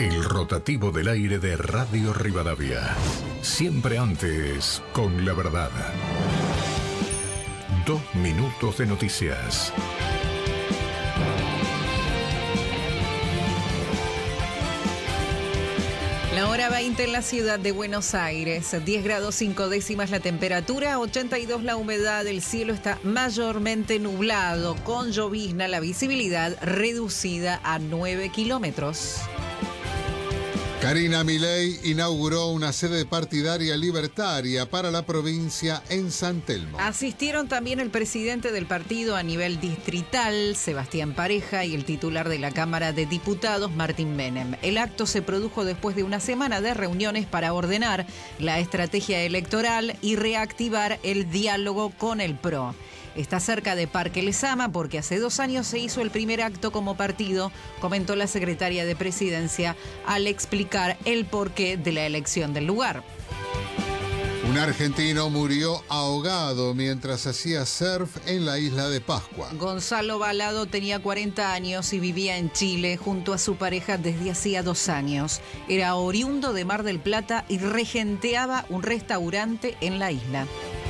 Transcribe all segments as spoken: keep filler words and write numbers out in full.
El rotativo del aire de Radio Rivadavia. Siempre antes, con la verdad. Dos minutos de noticias. La hora veinte en la ciudad de Buenos Aires, diez grados cinco décimas la temperatura, ochenta y dos la humedad, el cielo está mayormente nublado, con llovizna, la visibilidad reducida a nueve kilómetros. Karina Milei inauguró una sede partidaria libertaria para la provincia en San Telmo. Asistieron también el presidente del partido a nivel distrital, Sebastián Pareja, y el titular de la Cámara de Diputados, Martín Menem. El acto se produjo después de una semana de reuniones para ordenar la estrategia electoral y reactivar el diálogo con el P R O. Está cerca de Parque Lezama porque hace dos años se hizo el primer acto como partido, comentó la secretaria de Presidencia al explicar el porqué de la elección del lugar. Un argentino murió ahogado mientras hacía surf en la isla de Pascua. Gonzalo Balado tenía cuarenta años y vivía en Chile junto a su pareja desde hacía dos años. Era oriundo de Mar del Plata y regenteaba un restaurante en la isla.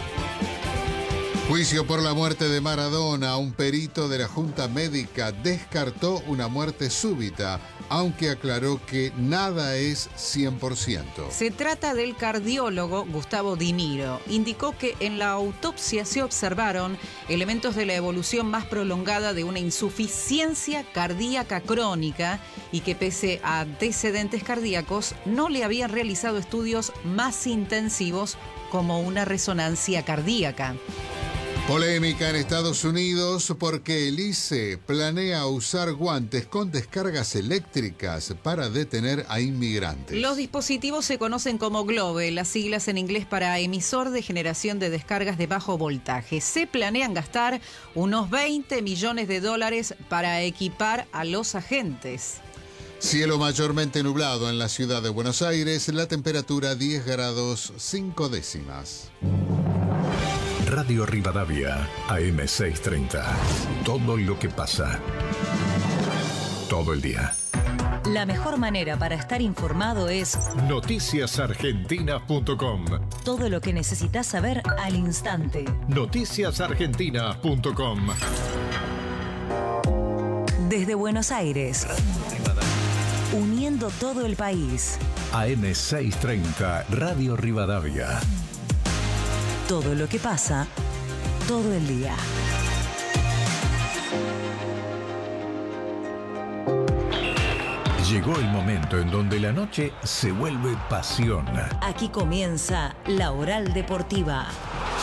Juicio por la muerte de Maradona. Un perito de la Junta Médica descartó una muerte súbita, aunque aclaró que nada es cien por ciento. Se trata del cardiólogo Gustavo Di Niro. Indicó que en la autopsia se observaron elementos de la evolución más prolongada de una insuficiencia cardíaca crónica y que pese a antecedentes cardíacos no le habían realizado estudios más intensivos como una resonancia cardíaca. Polémica en Estados Unidos porque el I C E planea usar guantes con descargas eléctricas para detener a inmigrantes. Los dispositivos se conocen como GLOBE, las siglas en inglés para emisor de generación de descargas de bajo voltaje. Se planean gastar unos veinte millones de dólares para equipar a los agentes. Cielo mayormente nublado en la ciudad de Buenos Aires, la temperatura diez grados cinco décimas. Radio Rivadavia, A M seiscientos treinta. Todo lo que pasa. Todo el día. La mejor manera para estar informado es noticias argentinas punto com. Todo lo que necesitas saber al instante. noticias argentinas punto com. Desde Buenos Aires. Uniendo todo el país. A M seiscientos treinta, Radio Rivadavia. Todo lo que pasa, todo el día. Llegó el momento en donde la noche se vuelve pasión. Aquí comienza La Oral Deportiva.